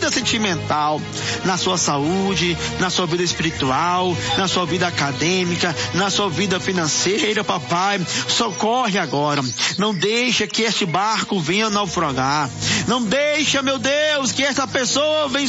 vida sentimental, na sua saúde, na sua vida espiritual, na sua vida acadêmica, na sua vida financeira, papai. Socorre agora. Não deixa que este barco venha naufragar. Não deixa, meu Deus, que esta pessoa venha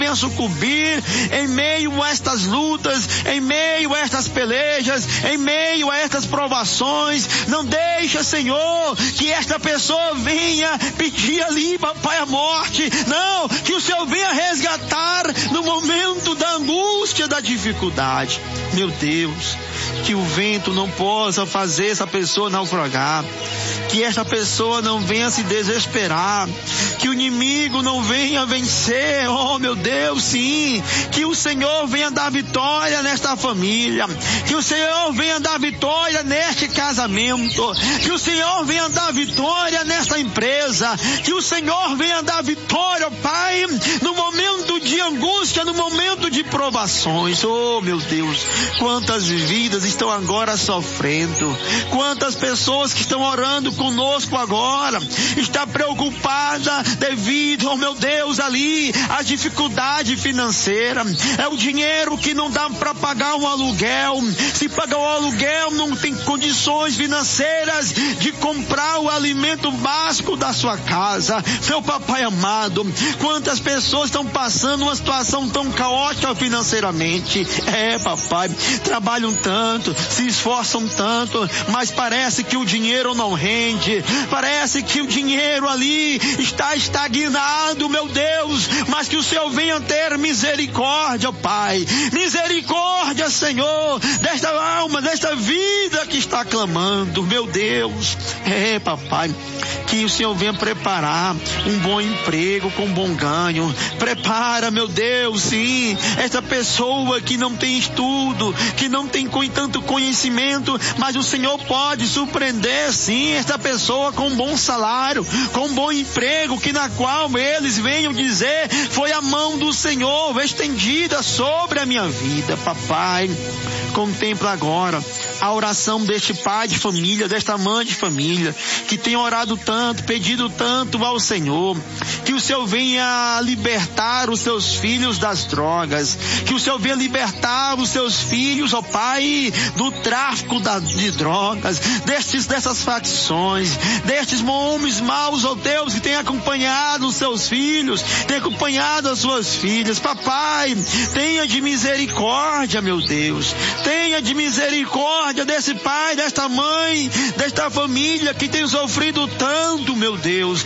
sucumbir em meio a estas lutas, em meio a estas pelejas, em meio a estas provações. Não deixa, Senhor, que esta pessoa venha pedir ali, papai, a morte. Não, que o Senhor venha resgatar no momento da angústia, da dificuldade. Meu Deus, que o vento não possa fazer essa pessoa naufragar, que esta pessoa não venha se desesperar, que o inimigo não venha vencer. Oh, meu Deus, sim, que o Senhor venha dar vitória nesta família, que o Senhor venha dar vitória neste casamento, que o Senhor venha dar vitória nesta empresa, que o Senhor venha dar vitória, Pai, no momento de angústia, no momento de provações. Oh, meu Deus, quantas vidas estão agora sofrendo, quantas pessoas que estão orando conosco agora, está preocupada devido, oh meu Deus, ali, a dificuldade financeira, é o dinheiro que não dá para pagar um aluguel, se pagar o aluguel não tem condições financeiras de comprar o alimento básico da sua casa. Meu papai amado, quantas pessoas estão passando uma situação tão caótica financeiramente. Papai, trabalham tanto, se esforçam tanto, mas parece que o dinheiro não rende, parece que o dinheiro ali está estagnado, meu Deus, mas que o Senhor venha ter misericórdia, Pai, misericórdia, Senhor, desta alma, desta vida que está clamando, meu Deus. Papai, que o Senhor venha preparar um bom emprego com bom ganho. Prepara, meu Deus, sim, esta pessoa que não tem estudo, que não tem tanto conhecimento, mas o Senhor pode surpreender, sim, esta pessoa com um bom salário, com um bom emprego, que na qual eles venham dizer, foi a mão do Senhor estendida sobre a minha vida. Papai, contempla agora a oração deste pai de família, desta mãe de família, que tem orado tanto, pedido tanto ao Senhor, que o Senhor venha libertar os seus filhos das drogas, que o Senhor venha libertar os seus filhos, ó Pai, do tráfico de drogas, dessas facções, destes homens maus, ó Deus, que tem acompanhado os seus filhos, tem acompanhado as suas filhas. Papai, tenha de misericórdia, meu Deus, tenha de misericórdia desse pai, desta mãe, desta família que tem sofrido tanto, meu Deus.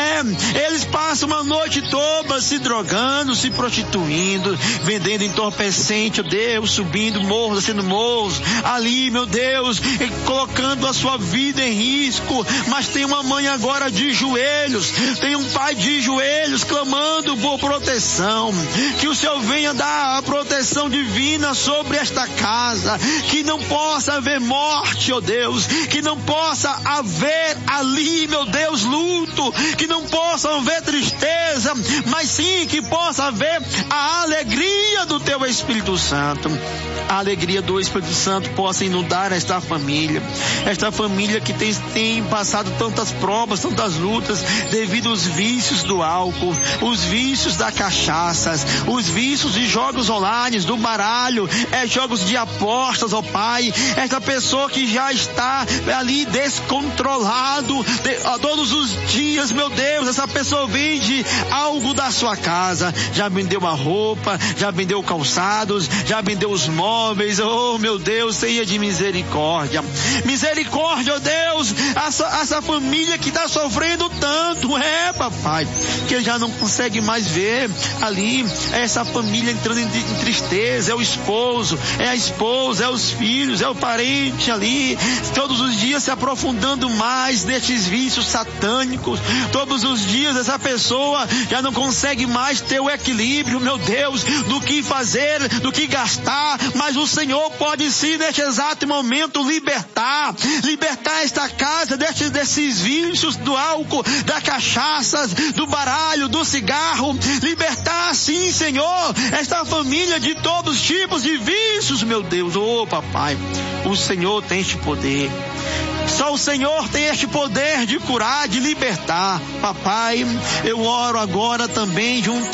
Eles passam uma noite toda se drogando, se prostituindo, vendendo entorpecente, ó Deus, subindo morros, descendo morros, ali, meu Deus, e colocando a sua vida em risco. Mas tem uma mãe agora de joelhos, tem um pai de joelhos clamando por proteção, que o Senhor venha dar a proteção divina sobre esta casa, que não possa haver morte, ó Deus, que não possa haver ali, meu Deus, luto, que não possa haver tristeza, mas sim que possa haver a alegria do Teu Espírito Santo. A alegria do Espírito Santo possa inundar esta família que tem passado tantas provas, tantas lutas, devido aos vícios do álcool, os vícios da cachaça, os vícios de jogos online, do baralho, jogos de apostas, ó Pai. Esta pessoa que já está ali descontrolado, todos os dias, meu Deus, essa pessoa vende algo da sua casa, já vendeu a roupa, já vendeu calçados, já vendeu os móveis. Oh, meu Deus, tenha de misericórdia, ó Deus, essa família que está sofrendo tanto, papai, que já não consegue mais ver ali essa família entrando em tristeza, é o esposo, é a esposa, é os filhos, é o parente ali, todos os dias se aprofundando mais nestes vícios satânicos. Todos os dias essa pessoa já não consegue mais ter o equilíbrio, meu Deus, do que fazer, do que gastar, mas o Senhor pode sim neste exato momento libertar esta casa desses vícios do álcool, da cachaça, do baralho, do cigarro, libertar sim, Senhor, esta família de todos os tipos de vícios, meu Deus. Oh, papai, o Senhor tem este poder. Só o Senhor tem este poder de curar, de libertar. Papai, eu oro agora também junto